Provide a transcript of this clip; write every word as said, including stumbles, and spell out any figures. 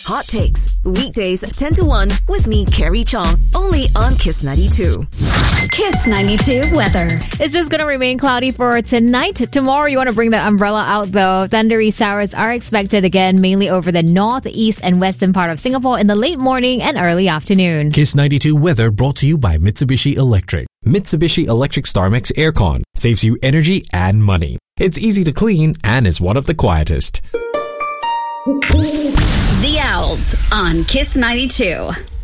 Hot Takes, weekdays ten to one with me, Carrie Chong, only on Kiss ninety-two. Kiss ninety-two weather. It's just going to remain cloudy for tonight. Tomorrow, you want to bring that umbrella out, though. Thundery showers are expected again, mainly over the north, east, and western part of Singapore in the late morning and early afternoon. Kiss ninety-two weather brought to you by Mitsubishi Electric. Mitsubishi Electric StarMax Aircon saves you energy and money. It's easy to clean and is one of the quietest. The Owls on Kiss ninety-two.